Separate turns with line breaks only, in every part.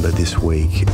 Remember this week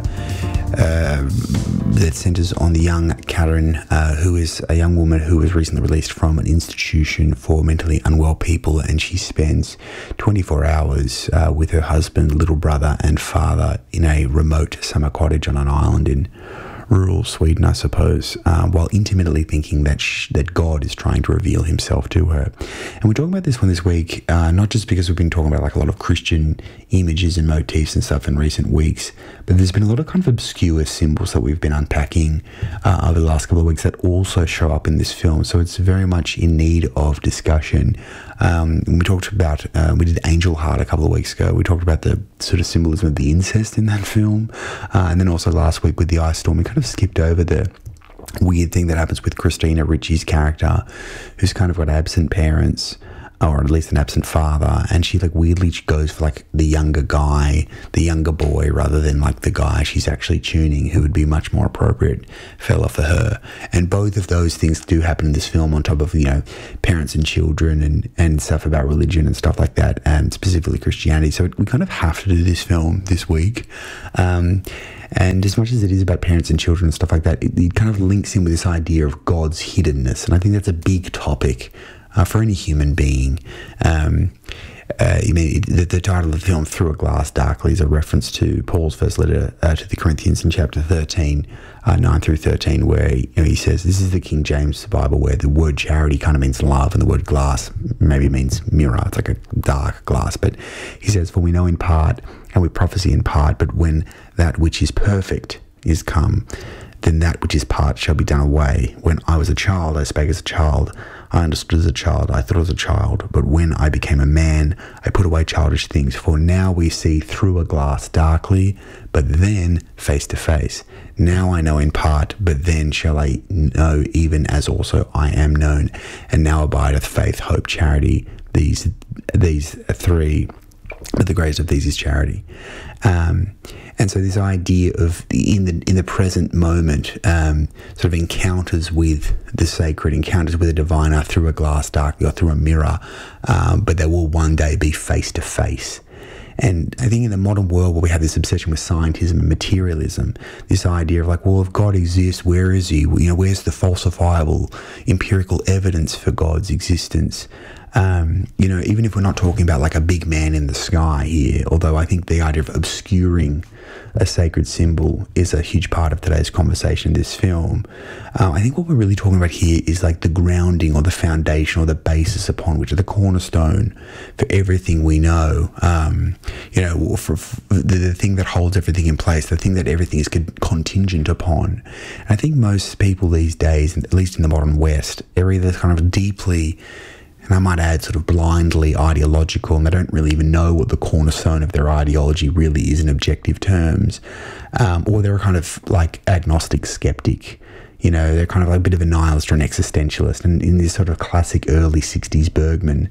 that centres on the young Karen, who is a young woman who was recently released from an institution for mentally unwell people, and she spends 24 hours with her husband, little brother and father in a remote summer cottage on an island in rural Sweden, I suppose, while intimately thinking that that God is trying to reveal himself to her. And we're talking about this one this week, not just because we've been talking about like a lot of Christian images and motifs and stuff in recent weeks, but there's been a lot of kind of obscure symbols that we've been unpacking over the last couple of weeks that also show up in this film. So it's very much in need of discussion. We talked about, we did Angel Heart a couple of weeks ago. We talked about the sort of symbolism of the incest in that film. And then also last week with the Ice Storm, we kind of skipped over the weird thing that happens with Christina Ricci's character, who's kind of got absent parents, or at least an absent father, and she like weirdly goes for like the younger guy, the younger boy, rather than like the guy she's actually tuning, who would be much more appropriate fella for her. And both of those things do happen in this film, on top of, you know, parents and children and stuff about religion and stuff like that, and specifically Christianity. So we kind of have to do this film this week. And as much as it is about parents and children and stuff like that, it kind of links in with this idea of God's hiddenness. And I think that's a big topic for any human being. The title of the film, Through a Glass Darkly, is a reference to Paul's first letter to the Corinthians in chapter 13, 9 through 13, where he says, this is the King James Bible, where the word charity kind of means love, and the word glass maybe means mirror. It's like a dark glass. But he says, for we know in part, and we prophesy in part, but when that which is perfect is come, then that which is part shall be done away. When I was a child, I spake as a child, I understood as a child, I thought as a child, but when I became a man, I put away childish things. For now we see through a glass darkly, but then face to face. Now I know in part, but then shall I know even as also I am known. And now abideth faith, hope, charity, these three, but the greatest of these is charity. And so this idea of in the present moment, sort of encounters with the sacred, encounters with the divine are through a glass darkly or through a mirror, but they will one day be face to face. And I think in the modern world where we have this obsession with scientism and materialism, this idea of like, well, if God exists, where is he? You know, where's the falsifiable empirical evidence for God's existence? You know, even if we're not talking about like a big man in the sky here, although I think the idea of obscuring a sacred symbol is a huge part of today's conversation in this film. I think what we're really talking about here is like the grounding or the foundation or the basis upon which, the cornerstone for everything we know, you know, for the thing that holds everything in place, the thing that everything is contingent upon. And I think most people these days, at least in the modern West, are either kind of deeply, and I might add sort of blindly ideological, and they don't really even know what the cornerstone of their ideology really is in objective terms, or they're kind of like agnostic skeptic. You know, they're kind of like a bit of a nihilist or an existentialist. And in this sort of classic early 60s Bergman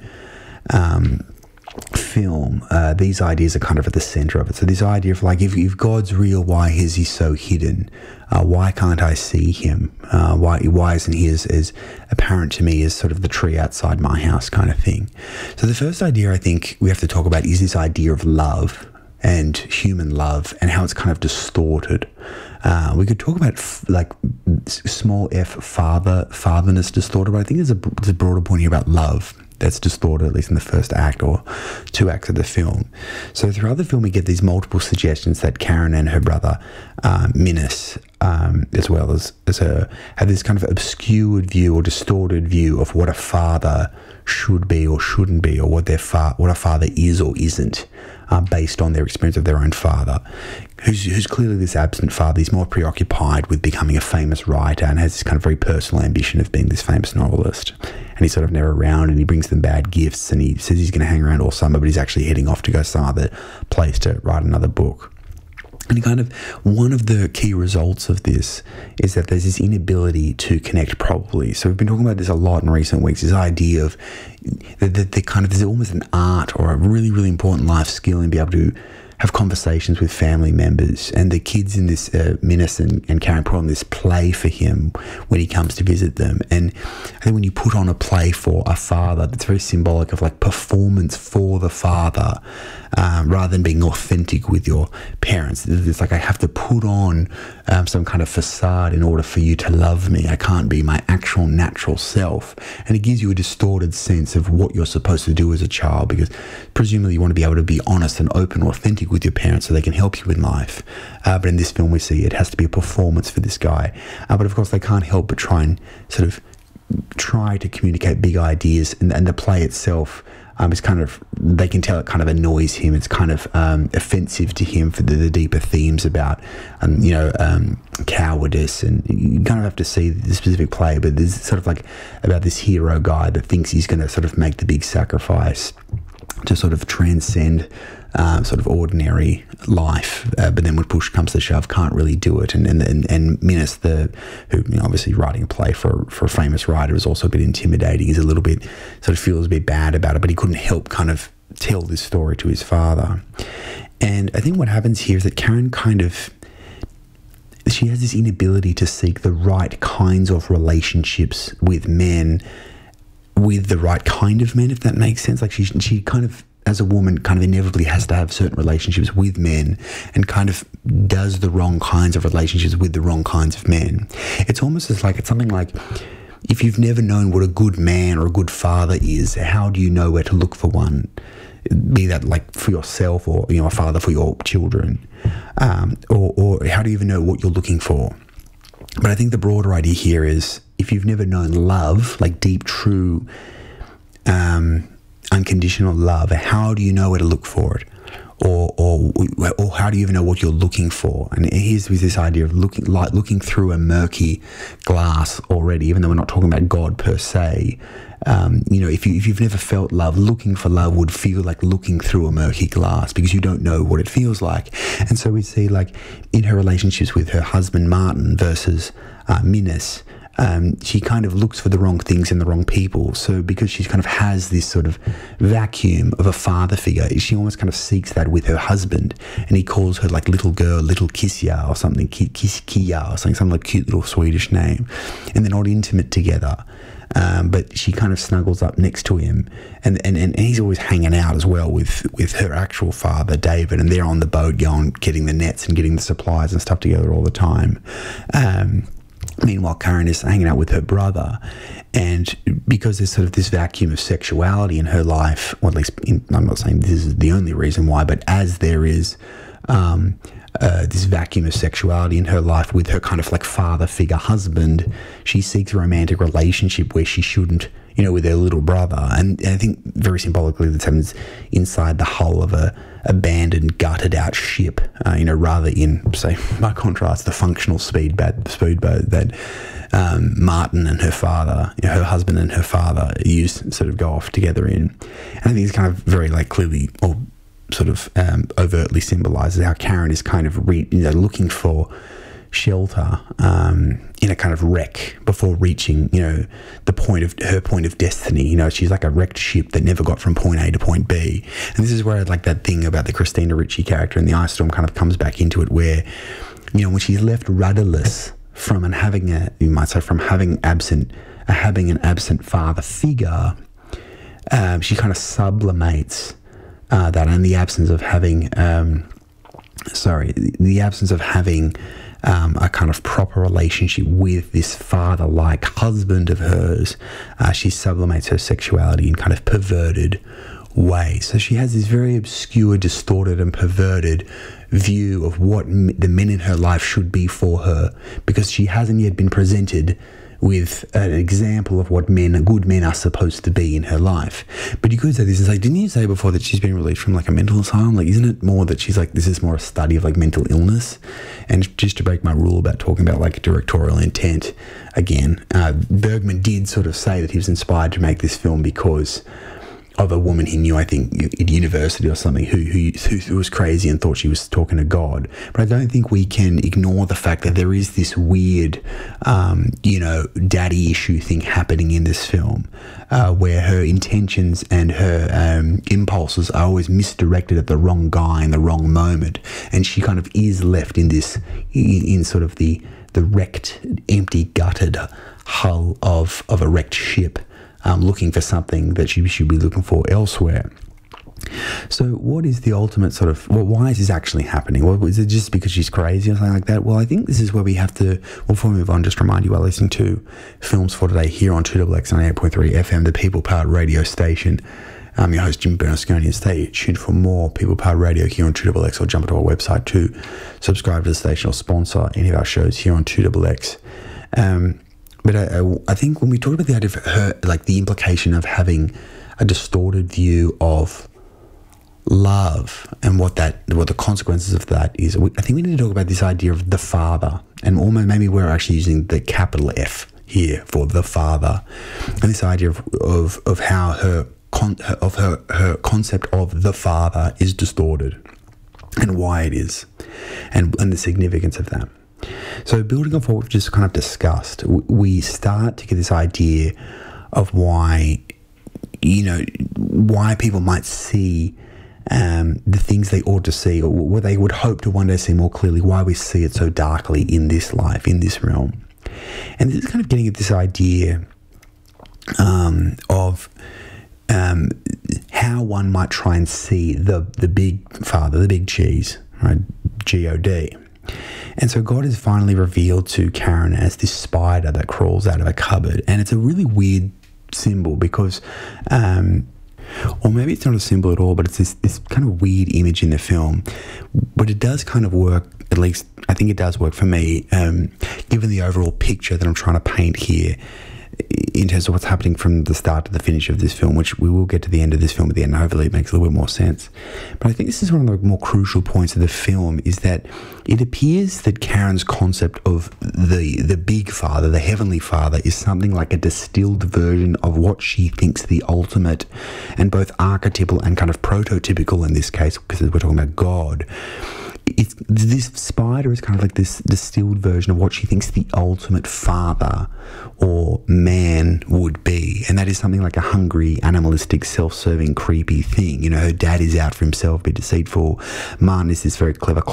film, these ideas are kind of at the center of it. So this idea of like, if God's real, why is he so hidden? Why can't I see him? Why isn't he as apparent to me as sort of the tree outside my house kind of thing? So the first idea I think we have to talk about is this idea of love and human love and how it's kind of distorted. We could talk about like small f fatherness distorted, but I think there's a broader point here about love that's distorted, at least in the first act or two acts of the film. So throughout the film, we get these multiple suggestions that Karen and her brother, Minus, as well as her, have this kind of obscured view or distorted view of what a father should be or shouldn't be, or what a father is or isn't, based on their experience of their own father, who's clearly this absent father. He's more preoccupied with becoming a famous writer and has this kind of very personal ambition of being this famous novelist. And he's sort of never around, and he brings them bad gifts, and he says he's going to hang around all summer, but he's actually heading off to go some other place to write another book. And kind of one of the key results of this is that there's this inability to connect properly. So we've been talking about this a lot in recent weeks, this idea of the kind of, there's almost an art or a really, really important life skill in being able to have conversations with family members. And the kids in this, Minus and Karen put on this play for him when he comes to visit them. And I think when you put on a play for a father, that's very symbolic of like performance for the father. rather than being authentic with your parents. It's like I have to put on some kind of facade in order for you to love me. I can't be my actual natural self. And it gives you a distorted sense of what you're supposed to do as a child, because presumably you want to be able to be honest and open, authentic with your parents so they can help you in life. But in this film we see it has to be a performance for this guy. But of course they can't help but try and sort of try to communicate big ideas, and the play itself is kind of, they can tell it kind of annoys him. It's kind of offensive to him for the deeper themes about cowardice, and you kind of have to see the specific play, but there's sort of like about this hero guy that thinks he's going to sort of make the big sacrifice to sort of transcend sort of ordinary life, but then when push comes to shove, can't really do it. And Minas, who obviously writing a play for a famous writer, is also a bit intimidating. He's a little bit sort of feels a bit bad about it, but he couldn't help kind of tell this story to his father. And I think what happens here is that Karen she has this inability to seek the right kinds of relationships with men, with the right kind of men, if that makes sense. Like she kind of, as a woman, kind of inevitably has to have certain relationships with men, and kind of does the wrong kinds of relationships with the wrong kinds of men. It's almost as like, it's something like, if you've never known what a good man or a good father is, how do you know where to look for one? Be that like for yourself, or a father for your children, or how do you even know what you're looking for? But I think the broader idea here is, if you've never known love, like deep, true, unconditional love, how do you know where to look for it? Or how do you even know what you're looking for? And here's with this idea of looking through a murky glass already, even though we're not talking about God per se. If you've never felt love, looking for love would feel like looking through a murky glass, because you don't know what it feels like. And so we see, like, in her relationships with her husband Martin versus Minas, she kind of looks for the wrong things in the wrong people. So because she kind of has this sort of vacuum of a father figure, she almost kind of seeks that with her husband, and he calls her like little girl, little Kissia or something, Kia or something, some like cute little Swedish name, and they're not intimate together. But she kind of snuggles up next to him, and he's always hanging out as well with her actual father, David, and they're on the boat getting the nets and getting the supplies and stuff together all the time. Meanwhile, Karen is hanging out with her brother, and because there's sort of this vacuum of sexuality in her life, or at least I'm not saying this is the only reason why, but as there is this vacuum of sexuality in her life with her kind of like father figure husband, she seeks a romantic relationship where she shouldn't, with her little brother. And I think very symbolically this happens inside the hull of a abandoned, gutted out ship, rather in, say, by contrast, the functional speedboat that Martin and her father, her husband and her father sort of go off together in. And I think it's kind of very like clearly, or sort of overtly symbolises how Karen is kind of looking for shelter in a kind of wreck before reaching her point of destiny. She's like a wrecked ship that never got from point A to point B. And this is where like that thing about the Christina Ricci character in The Ice Storm kind of comes back into it, where when she's left rudderless from having an absent father figure, she kind of sublimates that, and the absence of having a kind of proper relationship with this father-like husband of hers, she sublimates her sexuality in kind of perverted ways. So she has this very obscure, distorted and perverted view of what the men in her life should be for her, because she hasn't yet been presented with an example of what good men are supposed to be in her life. But you could say this is like, didn't you say before that she's been released from like a mental asylum? Like, isn't it more that she's like, this is more a study of like mental illness? And just to break my rule about talking about like directorial intent again, Bergman did sort of say that he was inspired to make this film because of a woman he knew, I think, at university or something, who was crazy and thought she was talking to God. But I don't think we can ignore the fact that there is this weird, daddy issue thing happening in this film, where her intentions and her impulses are always misdirected at the wrong guy in the wrong moment, and she kind of is left in this, in sort of the wrecked, empty, gutted hull of a wrecked ship, looking for something that she should be looking for elsewhere. So what is the ultimate sort of, well, why is this actually happening? Well, is it just because she's crazy or something like that? Well, I think this is where we have to, well, before we move on, just remind you while listening to Films for Today here on 2XX 98.3 FM, the People Powered radio station. I'm your host, Jim Bernasconi, and stay tuned for more People Powered radio here on 2XX, or jump to our website to subscribe to the station or sponsor any of our shows here on 2XX. But I think when we talk about the idea of her, like the implication of having a distorted view of love and what the consequences of that is, I think we need to talk about this idea of the father, and almost maybe we're actually using the capital F here for the father, and this idea of how her concept of the father is distorted and why it is, and the significance of that. So building off what we've just kind of discussed, we start to get this idea of why people might see the things they ought to see, or what they would hope to one day see more clearly, why we see it so darkly in this life, in this realm. And this is kind of getting at this idea of how one might try and see the big father, the big cheese, right? G-O-D. And so God is finally revealed to Karen as this spider that crawls out of a cupboard. And it's a really weird symbol because, or maybe it's not a symbol at all, but it's this kind of weird image in the film. But it does kind of work, at least I think it does work for me, given the overall picture that I'm trying to paint here, in terms of what's happening from the start to the finish of this film, which we will get to the end of this film at the end, and hopefully it makes a little bit more sense. But I think this is one of the more crucial points of the film, is that it appears that Karen's concept of the big father, the heavenly father, is something like a distilled version of what she thinks the ultimate, and both archetypal and kind of prototypical in this case, because we're talking about God. This spider is kind of like this distilled version of what she thinks the ultimate father or man would be. And that is something like a hungry, animalistic, self-serving, creepy thing. Her dad is out for himself, be deceitful. Martin is this very clever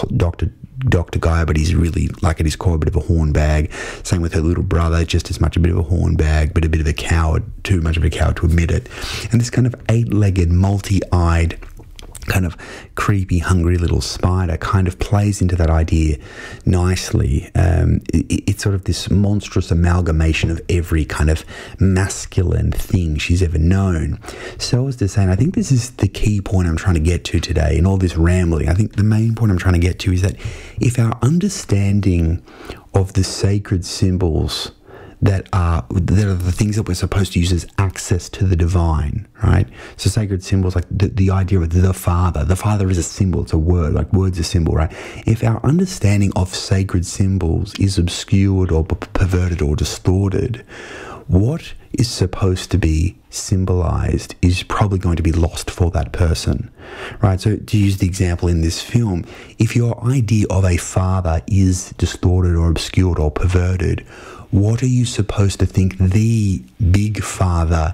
doctor guy, but he's really, like at his core, a bit of a hornbag. Same with her little brother, just as much a bit of a hornbag, but a bit of a coward, too much of a coward to admit it. And this kind of eight-legged, multi-eyed, kind of creepy, hungry little spider kind of plays into that idea nicely. It's sort of this monstrous amalgamation of every kind of masculine thing she's ever known. So as to say, and I think this is the key point I'm trying to get to today in all this rambling. I think the main point I'm trying to get to is that if our understanding of the sacred symbols that are the things that we're supposed to use as access to the divine, right? So sacred symbols, like the idea of the Father is a symbol, it's a word, like word's a symbol, right? If our understanding of sacred symbols is obscured or perverted or distorted, what is supposed to be symbolized is probably going to be lost for that person, right? So to use the example in this film, if your idea of a father is distorted or obscured or perverted, what are you supposed to think the big father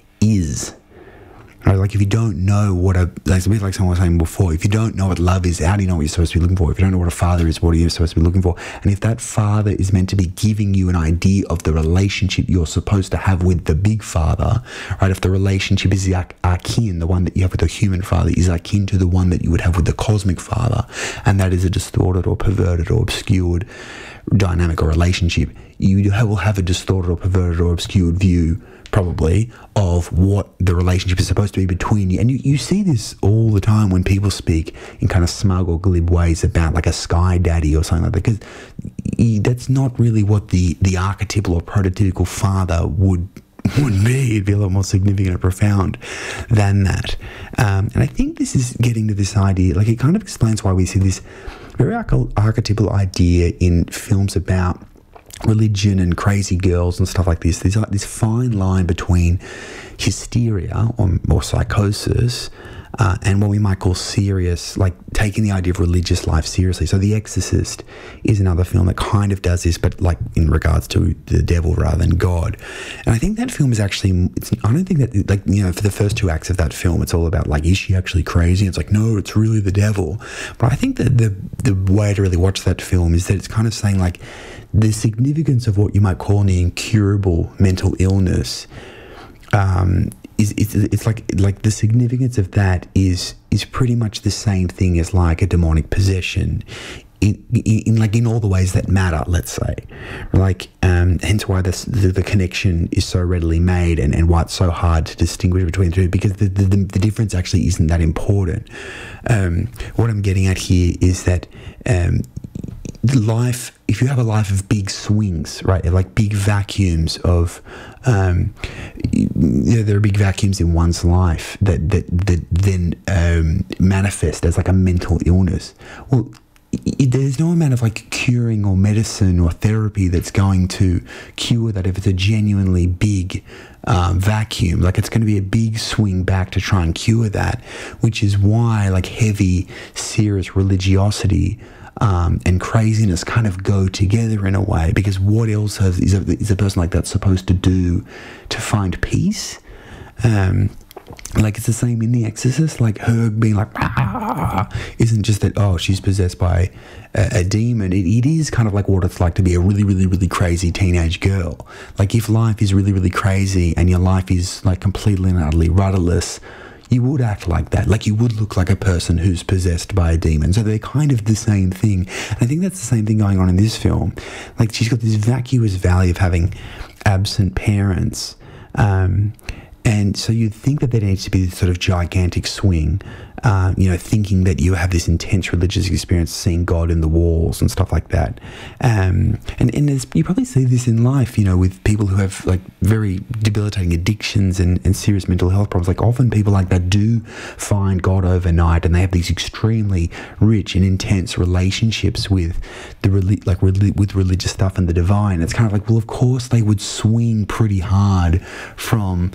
is? Right? Like if you don't know what it's a bit like someone was saying before, if you don't know what love is, how do you know what you're supposed to be looking for? If you don't know what a father is, what are you supposed to be looking for? And if that father is meant to be giving you an idea of the relationship you're supposed to have with the big father, right? If the relationship is akin, the one that you have with the human father is akin to the one that you would have with the cosmic father, and that is a distorted or perverted or obscured dynamic or relationship, you will have a distorted or perverted or obscured view probably of what the relationship is supposed to be between you. And you see this all the time when people speak in kind of smug or glib ways about like a sky daddy or something like that, because that's not really what the archetypal or prototypical father would be. It'd be a lot more significant and profound than that. And I think this is getting to this idea, like it kind of explains why we see this very archetypal idea in films about religion and crazy girls and stuff like this. There's like this fine line between hysteria or psychosis and what we might call serious, like taking the idea of religious life seriously. So The Exorcist is another film that kind of does this, but like in regards to the devil rather than God. And I think that film is actually, I don't think that, like, for the first two acts of that film, it's all about like, is she actually crazy? It's like, no, it's really the devil. But I think that the way to really watch that film is that it's kind of saying like, the significance of what you might call an incurable mental illness it's like the significance of that is pretty much the same thing as like a demonic possession. In all the ways that matter, let's say, like hence why the connection is so readily made, and why it's so hard to distinguish between the two, because the difference actually isn't that important. What I'm getting at here is that life, if you have a life of big swings, right, like big vacuums of there are big vacuums in one's life that then manifest as like a mental illness. Well, there's no amount of like curing or medicine or therapy that's going to cure that if it's a genuinely big vacuum. Like, it's going to be a big swing back to try and cure that, which is why like heavy, serious religiosity and craziness kind of go together in a way, because what else is a person like that supposed to do to find peace? Like, it's the same in The Exorcist. Like, her being like, isn't just that, oh, she's possessed by a demon. It is kind of like what it's like to be a really, really, really crazy teenage girl. Like, if life is really, really crazy and your life is like completely and utterly rudderless, you would act like that. Like, you would look like a person who's possessed by a demon. So they're kind of the same thing. And I think that's the same thing going on in this film. Like, she's got this vacuous valley of having absent parents. And so you'd think that there needs to be this sort of gigantic swing, thinking that you have this intense religious experience, seeing God in the walls and stuff like that. And you probably see this in life, with people who have like very debilitating addictions and serious mental health problems. Like, often people like that do find God overnight, and they have these extremely rich and intense relationships with with religious stuff and the divine. It's kind of like, well, of course they would swing pretty hard from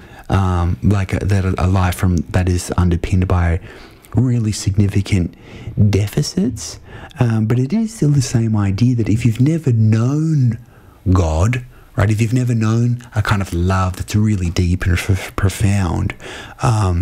a life from that is underpinned by really significant deficits, but it is still the same idea that if you've never known God, right, if you've never known a kind of love that's really deep and profound, how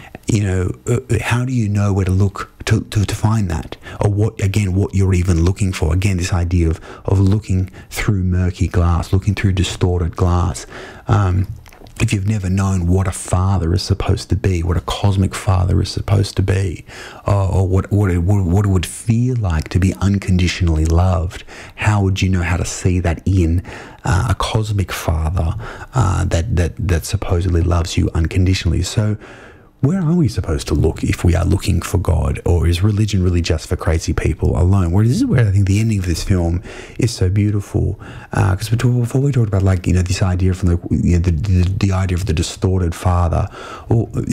do you know where to look to find that, or what you're even looking for? Again, this idea of looking through murky glass, looking through distorted glass. If you've never known what a father is supposed to be, what a cosmic father is supposed to be, or what it would feel like to be unconditionally loved, how would you know how to see that in a cosmic father that supposedly loves you unconditionally? So, where are we supposed to look if we are looking for God, or is religion really just for crazy people alone? Well, this is where I think the ending of this film is so beautiful, because before we talked about this idea from the idea of the distorted father, or but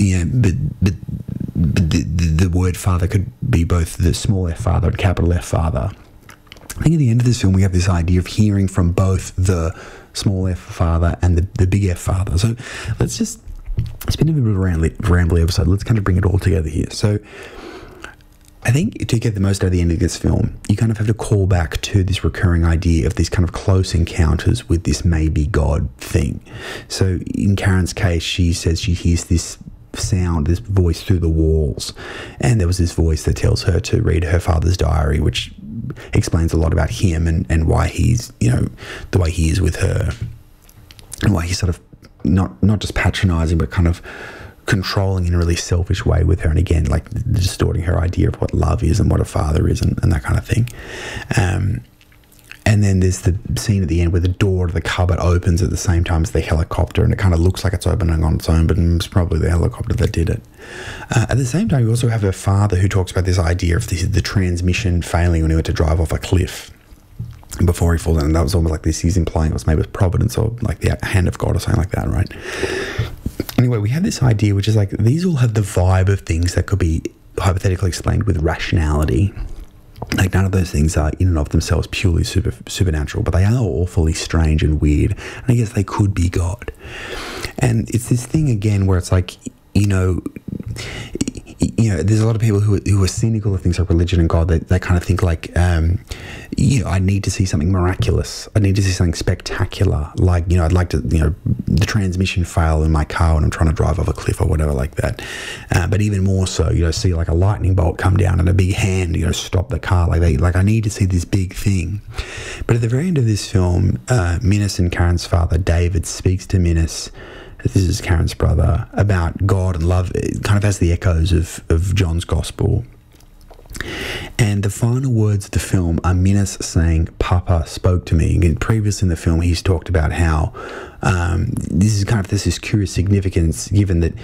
the word father could be both the small f father and capital F father. I think at the end of this film we have this idea of hearing from both the small f father and the big F father. So let's just. It's been a bit of a rambly episode. Let's kind of bring it all together here. So I think to get the most out of the end of this film, you kind of have to call back to this recurring idea of these kind of close encounters with this maybe God thing. So in Karen's case, she says she hears this sound, this voice through the walls, and there was this voice that tells her to read her father's diary, which explains a lot about him and why he's, the way he is with her, and why he's sort of not just patronizing, but kind of controlling in a really selfish way with her, and again, like distorting her idea of what love is and what a father is and that kind of thing. And then there's the scene at the end where the door to the cupboard opens at the same time as the helicopter, and it kind of looks like it's opening on its own, but it's probably the helicopter that did it. At the same time, we also have her father who talks about this idea of the transmission failing when he went to drive off a cliff before he falls down. And that was almost like this, he's implying it was maybe providence or like the hand of God or something like that, right? Anyway, we have this idea which is like, these all have the vibe of things that could be hypothetically explained with rationality. Like, none of those things are in and of themselves purely supernatural, but they are awfully strange and weird, and I guess they could be God. And it's this thing again where it's like, there's a lot of people who are cynical of things like religion and God. They kind of think like, I need to see something miraculous. I need to see something spectacular. Like, I'd like to, the transmission fail in my car when I'm trying to drive off a cliff or whatever like that. But even more so, see like a lightning bolt come down and a big hand, stop the car. Like I need to see this big thing. But at the very end of this film, Minnis and Karen's father, David, speaks to Minnis this is Karen's brother, about God and love. It kind of has the echoes of John's gospel. And the final words of the film are Minnis saying, "Papa spoke to me." And previously in the film, he's talked about how there's this curious significance, given that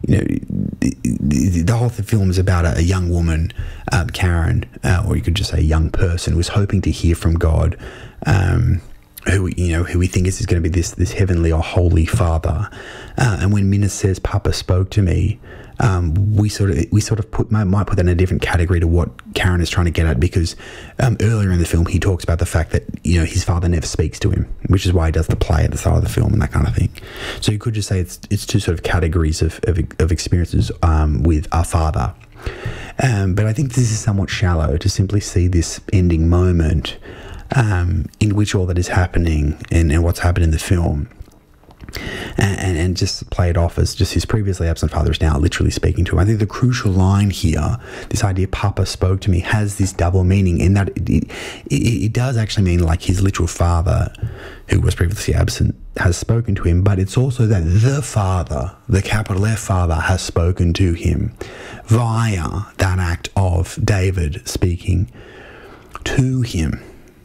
the whole film is about a young woman, Karen, or you could just say a young person, who was hoping to hear from God, who we think is going to be this heavenly or holy Father. And when Minnis says, "Papa spoke to me," we sort of might put that in a different category to what Karen is trying to get at, because earlier in the film he talks about the fact that his father never speaks to him, which is why he does the play at the start of the film and that kind of thing. So you could just say it's two sort of categories of experiences with our father. But I think this is somewhat shallow to simply see this ending moment in which all that is happening and what's happened in the film. And just play it off as just his previously absent father is now literally speaking to him. I think the crucial line here, this idea "Papa spoke to me," has this double meaning in that it does actually mean like his literal father, who was previously absent, has spoken to him, but it's also that the Father, the capital F Father, has spoken to him via that act of David speaking to him.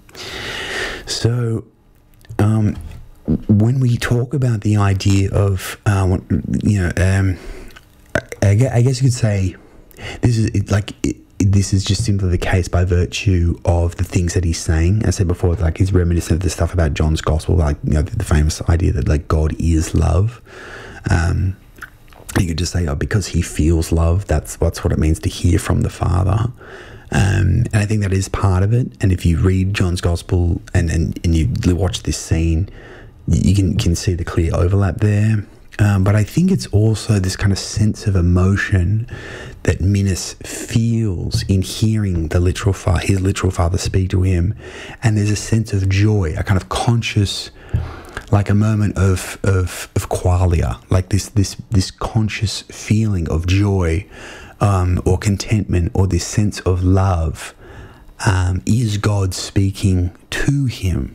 So, when we talk about the idea of, I guess you could say this is just simply the case by virtue of the things that he's saying. As I said before, like he's reminiscent of the stuff about John's gospel, like the famous idea that like God is love. You could just say, because he feels love, that's what it means to hear from the Father. And I think that is part of it. And if you read John's gospel and you watch this scene, you can see the clear overlap there. But I think it's also this kind of sense of emotion that Minnis feels in hearing his literal father speak to him. And there's a sense of joy, a kind of conscious, like a moment of qualia, like this conscious feeling of joy or contentment, or this sense of love. Is God speaking to him?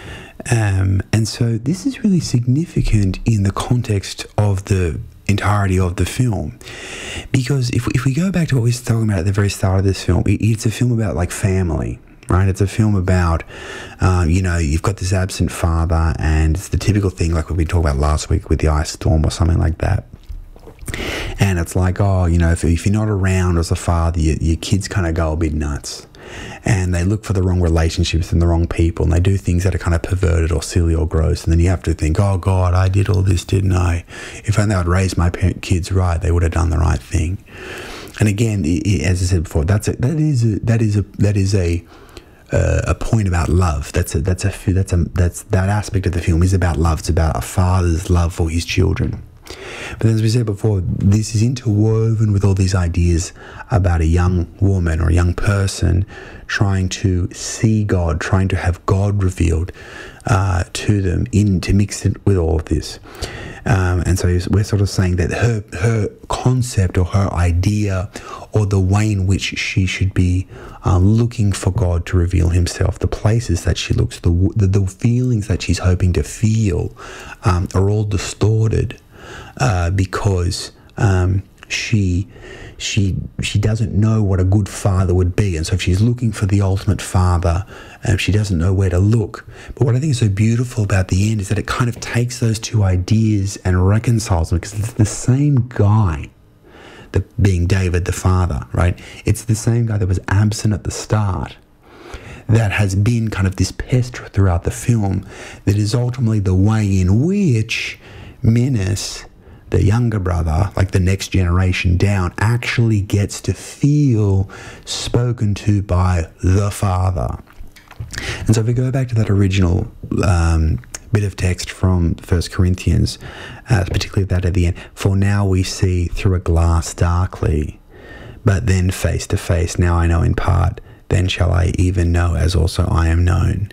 And so this is really significant in the context of the entirety of the film, because if we go back to what we were talking about at the very start of this film, it's a film about like family, right? It's a film about you've got this absent father, and it's the typical thing like we talked about last week with the ice storm or something like that. And it's like, if you're not around as a father, your kids kind of go a bit nuts. And they look for the wrong relationships and the wrong people, and they do things that are kind of perverted or silly or gross. And then you have to think, oh God, I did all this, didn't I? If only I'd raised my kids right, they would have done the right thing. And again, as I said before, that is a point about love. That aspect of the film is about love. It's about a father's love for his children. But as we said before, this is interwoven with all these ideas about a young woman or a young person trying to see God, trying to have God revealed to them, to mix it with all of this. And so we're sort of saying that her concept or her idea or the way in which she should be looking for God to reveal himself, the places that she looks, the feelings that she's hoping to feel are all distorted. Because she doesn't know what a good father would be, and so if she's looking for the ultimate father, she doesn't know where to look. But what I think is so beautiful about the end is that it kind of takes those two ideas and reconciles them, because it's the same guy, being David the father, right? It's the same guy that was absent at the start that has been kind of this pest throughout the film, that is ultimately the way in which Minnis, the younger brother, like the next generation down, actually gets to feel spoken to by the Father. And so if we go back to that original bit of text from 1 Corinthians, particularly that at the end, "For now we see through a glass darkly, but then face to face. Now I know in part, then shall I even know as also I am known."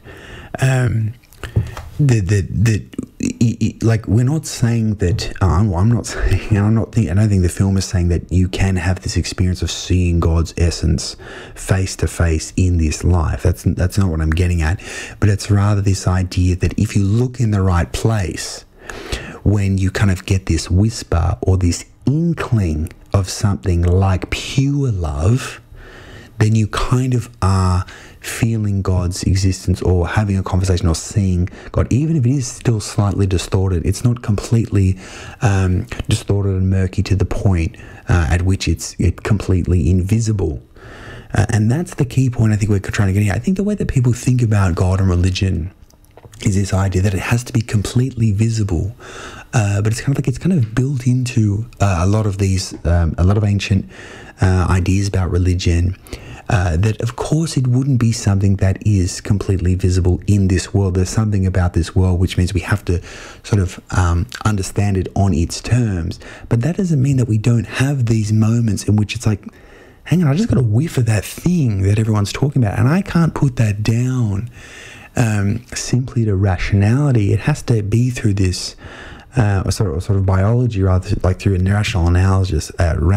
Like, we're not saying that. I'm not saying, and I don't think the film is saying that you can have this experience of seeing God's essence face to face in this life. That's not what I'm getting at. But it's rather this idea that if you look in the right place, when you kind of get this whisper or this inkling of something like pure love, then you kind of are feeling God's existence or having a conversation or seeing God, even if it is still slightly distorted. It's not completely distorted and murky to the point at which it's completely invisible. And that's the key point I think we're trying to get here. I think the way that people think about God and religion is this idea that it has to be completely visible, but it's kind of built into a lot of these, a lot of ancient ideas about religion. That of course it wouldn't be something that is completely visible in this world. There's something about this world which means we have to sort of understand it on its terms. But that doesn't mean that we don't have these moments in which it's like, hang on, I just got a whiff of that thing that everyone's talking about, and I can't put that down simply to rationality. It has to be through this sort of biology, rather, like through a rational analysis.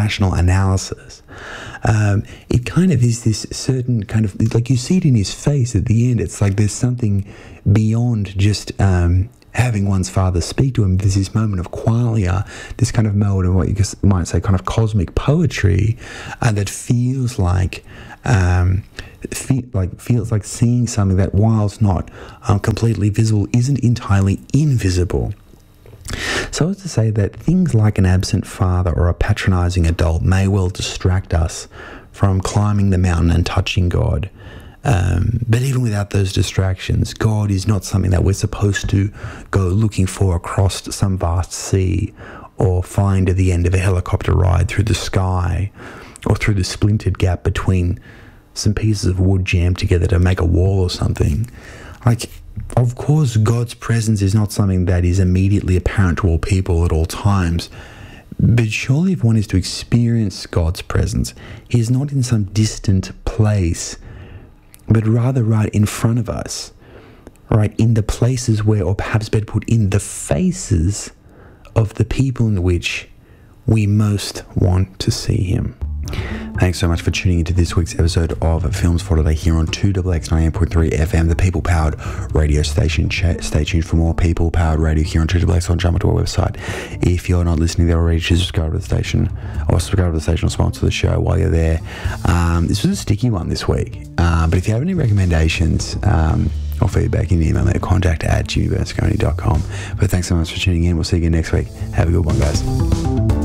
It kind of is this certain kind of, like you see it in his face at the end. It's like there's something beyond just having one's father speak to him. There's this moment of qualia, this kind of moment of what you might say kind of cosmic poetry that feels like seeing something that, whilst not completely visible, isn't entirely invisible. So as to say that things like an absent father or a patronizing adult may well distract us from climbing the mountain and touching God. But even without those distractions, God is not something that we're supposed to go looking for across some vast sea, or find at the end of a helicopter ride through the sky, or through the splintered gap between some pieces of wood jammed together to make a wall or something. Like, of course, God's presence is not something that is immediately apparent to all people at all times. But surely if one is to experience God's presence, he is not in some distant place, but rather right in front of us, right in the places where, or perhaps better put, in the faces of the people in which we most want to see him. Thanks so much for tuning into this week's episode of Films for Today here on 2XX 98.3 FM, the people-powered radio station. Stay tuned for more people-powered radio here on 2XX on jump to our website. If you're not listening there already, just subscribe to the station, or sponsor the show while you're there. This was a sticky one this week, but if you have any recommendations or feedback, you can email me at contact@jimmybernasconi.com. But thanks so much for tuning in. We'll see you again next week. Have a good one, guys.